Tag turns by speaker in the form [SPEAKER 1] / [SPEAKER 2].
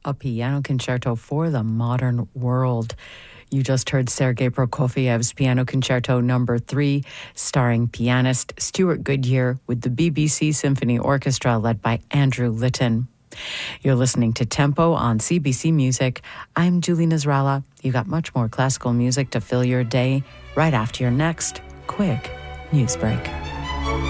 [SPEAKER 1] a piano concerto for the modern world. You just heard Sergei Prokofiev's Piano Concerto No. 3, starring pianist Stuart Goodyear with the BBC Symphony Orchestra led by Andrew Litton. You're listening to Tempo on CBC Music. I'm Julie Nasrallah. You've got much more classical music to fill your day right after your next quick news break.